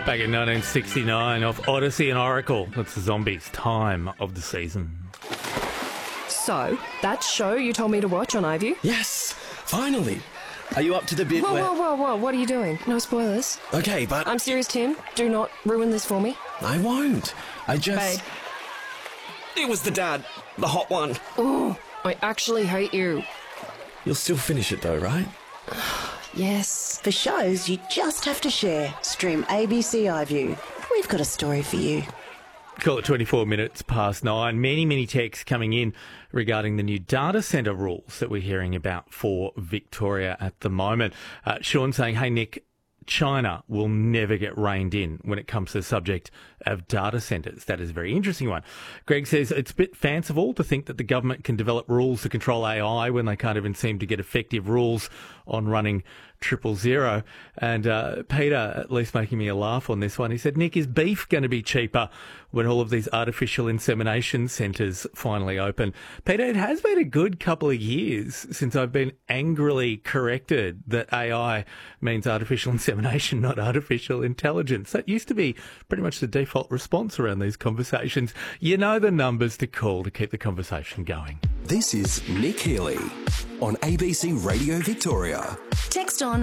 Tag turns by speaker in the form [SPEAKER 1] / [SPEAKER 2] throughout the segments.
[SPEAKER 1] Back in 1969 off Odyssey and Oracle. That's the Zombies' time of the season.
[SPEAKER 2] So, that show you told me to watch on iView?
[SPEAKER 3] Yes, finally. Are you up to the bit
[SPEAKER 2] Whoa,
[SPEAKER 3] where...
[SPEAKER 2] whoa, what are you doing? No spoilers.
[SPEAKER 3] Okay, but...
[SPEAKER 2] I'm serious, Tim. Do not ruin this for me.
[SPEAKER 3] I won't. I just...
[SPEAKER 2] Babe.
[SPEAKER 3] It was the dad. The hot one.
[SPEAKER 2] Oh, I actually hate you.
[SPEAKER 3] You'll still finish it though, right?
[SPEAKER 2] Yes.
[SPEAKER 4] For shows you just have to share. Stream ABC iView. We've got a story for you.
[SPEAKER 1] Call it 24 minutes past 9. Many texts coming in regarding the new data centre rules that we're hearing about for Victoria at the moment. Sean saying, hey, Nick, China will never get reined in when it comes to the subject of data centres. That is a very interesting one. Greg says it's a bit fanciful to think that the government can develop rules to control AI when they can't even seem to get effective rules on running 000. And Peter, at least making me a laugh on this one, he said, Nick, is beef going to be cheaper when all of these artificial insemination centres finally open? Peter, it has been a good couple of years since I've been angrily corrected that AI means artificial insemination, not artificial intelligence. That used to be pretty much the default response around these conversations. You know the numbers to call to keep the conversation going.
[SPEAKER 5] This is Nick Healy on ABC Radio Victoria.
[SPEAKER 6] Text on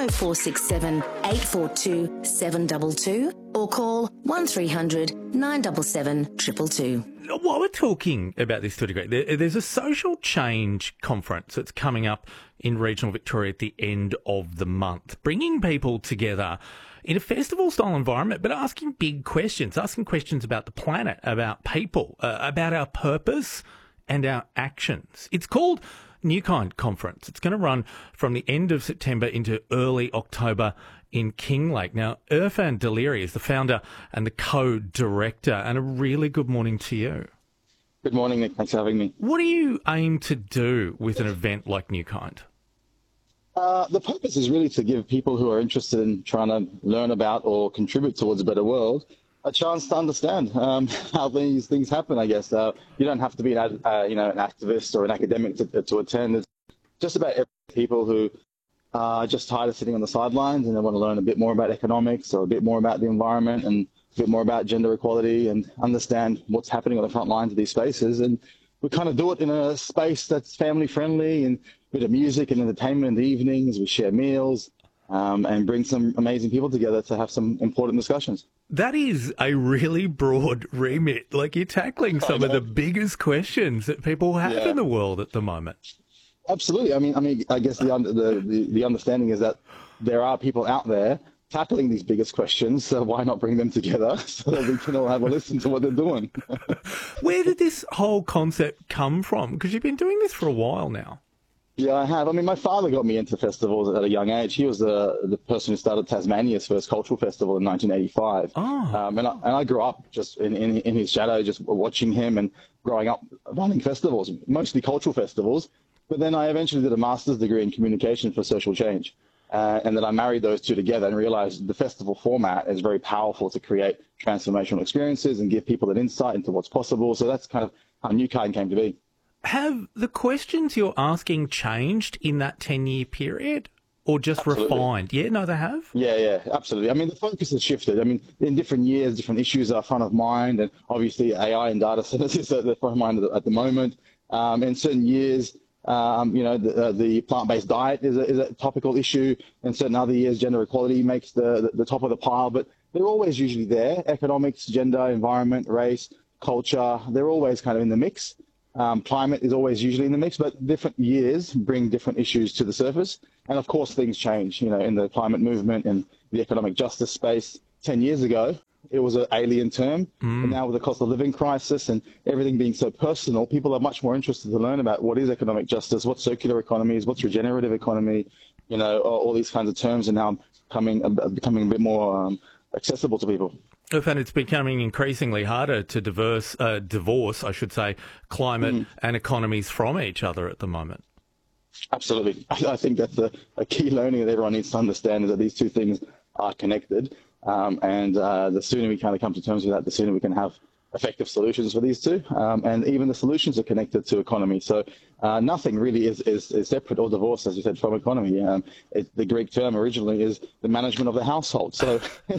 [SPEAKER 6] 0467 842 722 or call 1300 977 222.
[SPEAKER 1] While we're talking about this to a degree, there's a social change conference that's coming up in regional Victoria at the end of the month, bringing people together in a festival-style environment, but asking big questions, asking questions about the planet, about people, about our purpose and our actions. It's called New Kind Conference. It's going to run from the end of September into early October in Kinglake. Now, Irfan Daliri is the founder and the co-director, and a really good morning to you.
[SPEAKER 7] Good morning, Nick. Thanks for having me.
[SPEAKER 1] What do you aim to do with an event like New Kind?
[SPEAKER 7] The purpose is really to give people who are interested in trying to learn about or contribute towards a better world a chance to understand how these things happen, I guess. You don't have to be an activist or an academic to attend. It's just about people who are just tired of sitting on the sidelines and they want to learn a bit more about economics or a bit more about the environment and a bit more about gender equality and understand what's happening on the front lines of these spaces. And we kind of do it in a space that's family friendly and a bit of music and entertainment in the evenings. We share meals and bring some amazing people together to have some important discussions.
[SPEAKER 1] That is a really broad remit. Like, you're tackling some of the biggest questions that people have in the world at the moment.
[SPEAKER 7] Absolutely. I mean, I guess the understanding is that there are people out there tackling these biggest questions, so why not bring them together so that we can all have a listen to what they're doing?
[SPEAKER 1] Where did this whole concept come from? Because you've been doing this for a while now.
[SPEAKER 7] Yeah, I have. I mean, my father got me into festivals at a young age. He was the person who started Tasmania's first cultural festival in 1985.
[SPEAKER 1] Oh.
[SPEAKER 7] And I grew up just in his shadow, just watching him and growing up running festivals, mostly cultural festivals. But then I eventually did a master's degree in communication for social change. And then I married those two together and realized the festival format is very powerful to create transformational experiences and give people an insight into what's possible. So that's kind of how New Kind came to be.
[SPEAKER 1] Have the questions you're asking changed in that 10-year period or just refined? Yeah, no, they have?
[SPEAKER 7] Yeah, absolutely. I mean, the focus has shifted. I mean, in different years, different issues are front of mind, and obviously AI and data centers is at the front of mind at the moment. In certain years, the plant-based diet is a topical issue. In certain other years, gender equality makes the top of the pile, but they're always usually there. Economics, gender, environment, race, culture, they're always kind of in the mix. Climate is always usually in the mix, but different years bring different issues to the surface. And of course, things change, in the climate movement and the economic justice space. 10 years ago, it was an alien term. And now with the cost of living crisis and everything being so personal, people are much more interested to learn about what is economic justice, what circular economy is, what's regenerative economy, all these kinds of terms are now becoming a bit more accessible to people.
[SPEAKER 1] And it's becoming increasingly harder to divorce, climate and economies from each other at the moment.
[SPEAKER 7] Absolutely. I think that's a key learning that everyone needs to understand, is that these two things are connected. And the sooner we kind of come to terms with that, the sooner we can have effective solutions for these two, and even the solutions are connected to economy. So nothing really is separate or divorced, as you said, from economy. The Greek term originally is the management of the household. So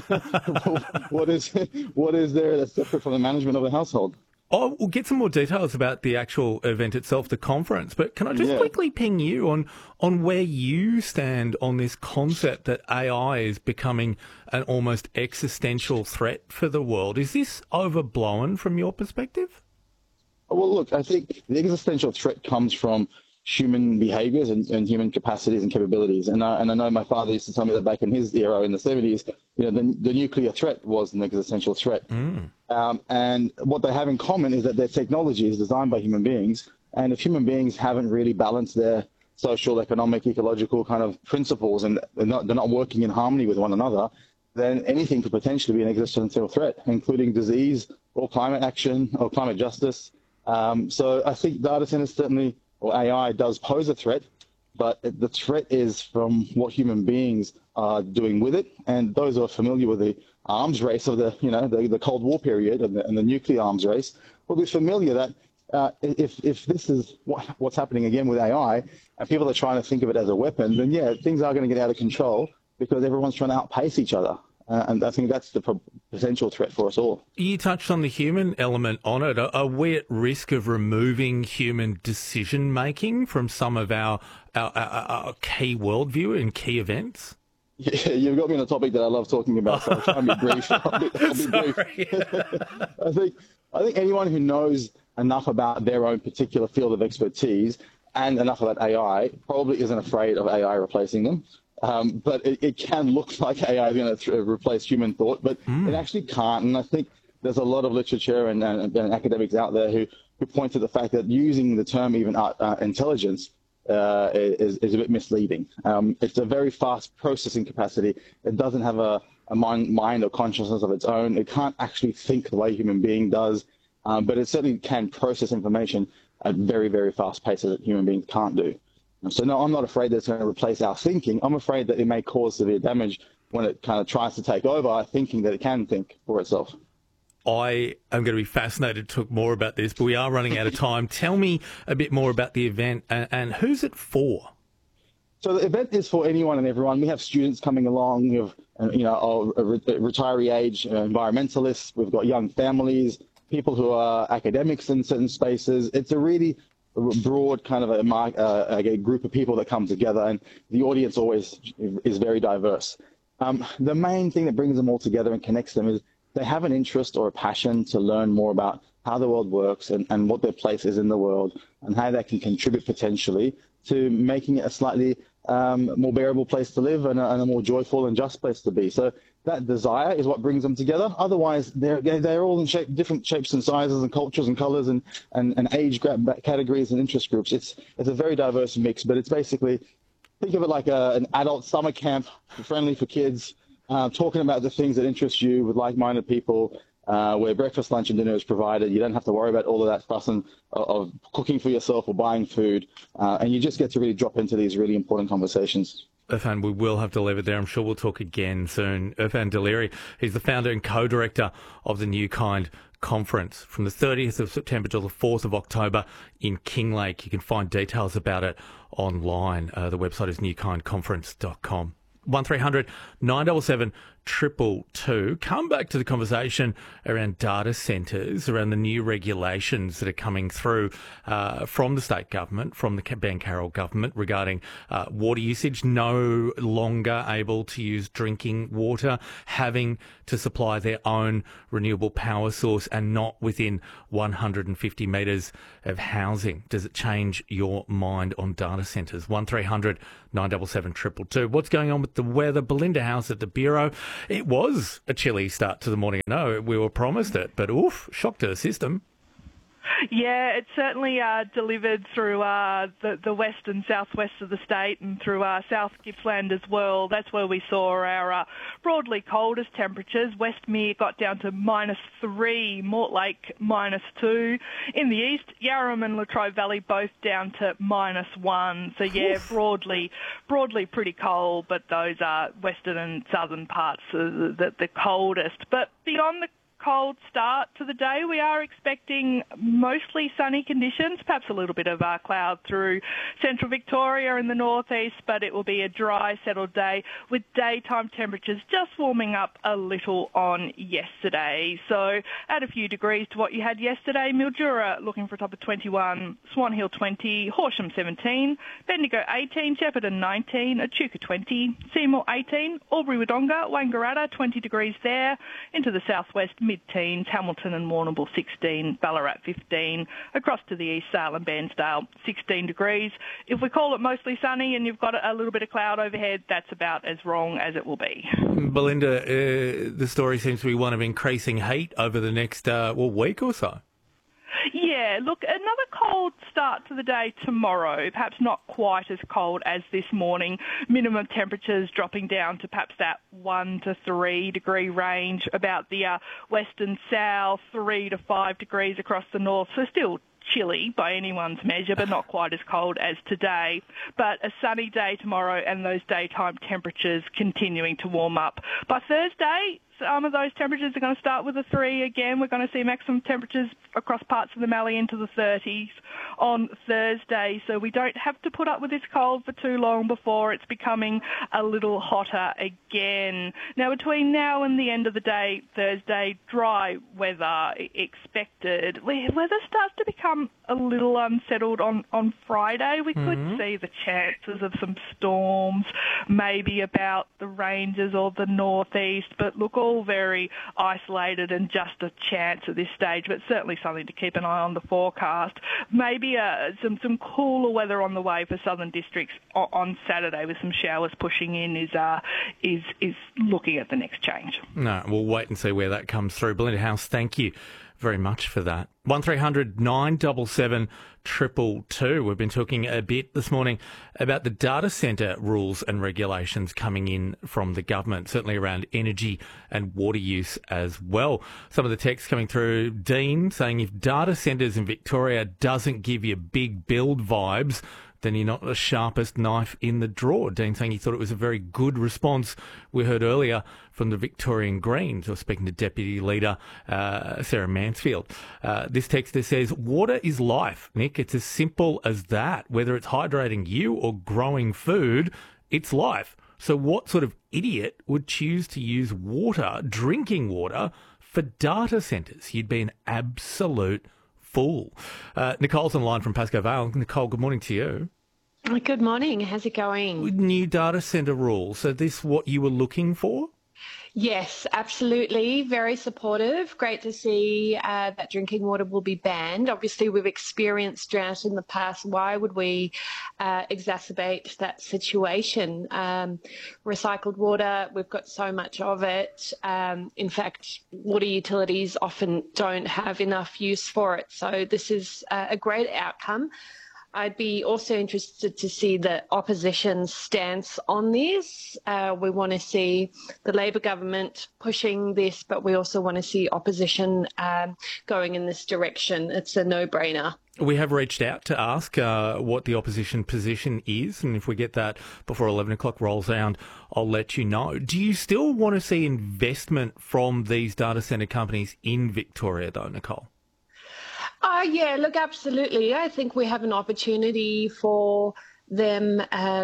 [SPEAKER 7] what is there that's separate from the management of the household?
[SPEAKER 1] Oh, we'll get some more details about the actual event itself, the conference, but can I just quickly ping you on where you stand on this concept that AI is becoming an almost existential threat for the world? Is this overblown from your perspective?
[SPEAKER 7] Well, look, I think the existential threat comes from human behaviors and human capacities and capabilities. And I know my father used to tell me that back in his era in the 70s, the nuclear threat was an existential threat. And what they have in common is that their technology is designed by human beings. And if human beings haven't really balanced their social, economic, ecological kind of principles, and they're not working in harmony with one another, then anything could potentially be an existential threat, including disease or climate action or climate justice. So I think data centers certainly, or AI, does pose a threat, but the threat is from what human beings are doing with it. And those who are familiar with the arms race of the Cold War period and the nuclear arms race will be familiar that if this is what's happening again with AI, and people are trying to think of it as a weapon, then things are going to get out of control because everyone's trying to outpace each other. And I think that's the potential threat for us all.
[SPEAKER 1] You touched on the human element on it. Are we at risk of removing human decision-making from some of our key worldview and key events?
[SPEAKER 7] Yeah, you've got me on a topic that I love talking about, so I'll try and be brief. I'll be brief. I think anyone who knows enough about their own particular field of expertise and enough about AI probably isn't afraid of AI replacing them. But it can look like AI is going to replace human thought, but it actually can't. And I think there's a lot of literature and academics out there who point to the fact that using the term even intelligence is a bit misleading. It's a very fast processing capacity. It doesn't have a mind or consciousness of its own. It can't actually think the way a human being does, but it certainly can process information at very, very fast paces that human beings can't do. So no, I'm not afraid that it's going to replace our thinking. I'm afraid that it may cause severe damage when it kind of tries to take over our thinking that it can think for itself.
[SPEAKER 1] I am going to be fascinated to talk more about this, but we are running out of time. Tell me a bit more about the event and who's it for?
[SPEAKER 7] So the event is for anyone and everyone. We have students coming along. We have, retiree age environmentalists. We've got young families, people who are academics in certain spaces. It's a really broad kind of a group of people that come together, and the audience always is very diverse. The main thing that brings them all together and connects them is they have an interest or a passion to learn more about how the world works and what their place is in the world and how they can contribute potentially to making it a slightly more bearable place to live and a more joyful and just place to be. So that desire is what brings them together. Otherwise, they're all in different shapes and sizes and cultures and colors and age categories and interest groups. It's a very diverse mix, but it's basically, think of it like an adult summer camp, friendly for kids, talking about the things that interest you with like-minded people, where breakfast, lunch, and dinner is provided. You don't have to worry about all of that fuss of cooking for yourself or buying food, and you just get to really drop into these really important conversations.
[SPEAKER 1] Irfan, we will have to leave it there. I'm sure we'll talk again soon. Irfan Daliri, he's the founder and co-director of the New Kind Conference from the 30th of September to the 4th of October in Kinglake. You can find details about it online. The website is newkindconference.com. 1300 977 222. Come back to the conversation around data centres, around the new regulations that are coming through from the state government, from the Ben Carroll government regarding water usage, no longer able to use drinking water, having to supply their own renewable power source and not within 150 metres of housing. Does it change your mind on data centres? 1300 977 222. What's going on with the weather? Belinda House at the Bureau. It was a chilly start to the morning. No, we were promised it, but shock to the system.
[SPEAKER 8] Yeah, it certainly delivered through the west and southwest of the state and through South Gippsland as well. That's where we saw our broadly coldest temperatures. Westmere got down to -3, Mortlake -2. In the east, Yarram and Latrobe Valley both down to -1. So yeah, broadly pretty cold, but those are western and southern parts are the coldest. But beyond the cold start to the day. We are expecting mostly sunny conditions, perhaps a little bit of cloud through central Victoria and the northeast, but it will be a dry, settled day with daytime temperatures just warming up a little on yesterday. So add a few degrees to what you had yesterday. Mildura looking for a top of 21, Swan Hill 20, Horsham 17, Bendigo 18, Shepparton 19, Echuca 20, Seymour 18, Albury-Wodonga, Wangaratta 20 degrees there, into the southwest mid-teens, Hamilton and Warrnambool 16, Ballarat 15, across to the east, Sale and Bairnsdale 16 degrees. If we call it mostly sunny and you've got a little bit of cloud overhead, that's about as wrong as it will be.
[SPEAKER 1] Belinda, the story seems to be one of increasing heat over the next week or so.
[SPEAKER 8] Yeah, look, another cold start to the day tomorrow, perhaps not quite as cold as this morning. Minimum temperatures dropping down to perhaps that 1 to 3 degree range, about the west and south, 3 to 5 degrees across the north, so still chilly by anyone's measure, but not quite as cold as today. But a sunny day tomorrow and those daytime temperatures continuing to warm up. By Thursday, some of those temperatures are going to start with a 3 again. We're going to see maximum temperatures across parts of the Mallee into the 30s on Thursday, so we don't have to put up with this cold for too long before it's becoming a little hotter again. Now, between now and the end of the day, Thursday, dry weather expected. Weather starts to become a little unsettled on Friday. We could see the chances of some storms, maybe about the ranges or the northeast, but look, all very isolated and just a chance at this stage, but certainly something to keep an eye on the forecast. Maybe some cooler weather on the way for southern districts on Saturday, with some showers pushing in, is looking at the next change.
[SPEAKER 1] No, we'll wait and see where that comes through. Belinda House, thank you very much for that. 1300 977 222. We've been talking a bit this morning about the data centre rules and regulations coming in from the government, certainly around energy and water use as well. Some of the text coming through, Dean saying if data centres in Victoria doesn't give you big build vibes, then you're not the sharpest knife in the drawer. Dean saying he thought it was a very good response we heard earlier from the Victorian Greens, or speaking to Deputy Leader Sarah Mansfield. This texter says, water is life, Nick. It's as simple as that. Whether it's hydrating you or growing food, it's life. So what sort of idiot would choose to use water, drinking water, for data centres? You'd be an absolute fool. Nicole's on the line from Pascoe Vale. Nicole, good morning to you.
[SPEAKER 9] Good morning. How's it going?
[SPEAKER 1] New data centre rules. So this what you were looking for?
[SPEAKER 9] Yes, absolutely. Very supportive. Great to see that drinking water will be banned. Obviously, we've experienced drought in the past. Why would we exacerbate that situation? Recycled water, we've got so much of it. In fact, water utilities often don't have enough use for it. So this is a great outcome. I'd be also interested to see the opposition's stance on this. We want to see the Labor government pushing this, but we also want to see opposition going in this direction. It's a no-brainer.
[SPEAKER 1] We have reached out to ask what the opposition position is, and if we get that before 11 o'clock rolls around, I'll let you know. Do you still want to see investment from these data centre companies in Victoria, though, Nicole?
[SPEAKER 9] Yeah, look, absolutely. I think we have an opportunity for them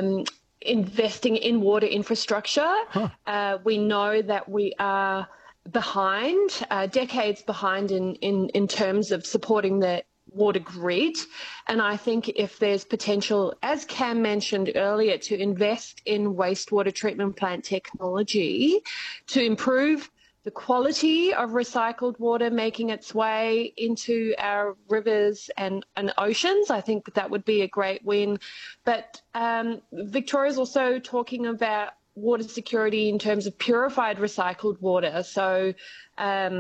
[SPEAKER 9] investing in water infrastructure. We know that we are behind, decades behind in terms of supporting the water grid. And I think if there's potential, as Cam mentioned earlier, to invest in wastewater treatment plant technology to improve the quality of recycled water making its way into our rivers and oceans, I think that would be a great win. But Victoria's also talking about water security in terms of purified recycled water. So